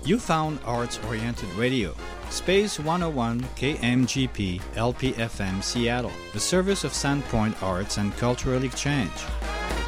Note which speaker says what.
Speaker 1: You found arts-oriented radio. Space 101 KMGP LPFM Seattle, the service of Sandpoint Arts and Cultural Exchange.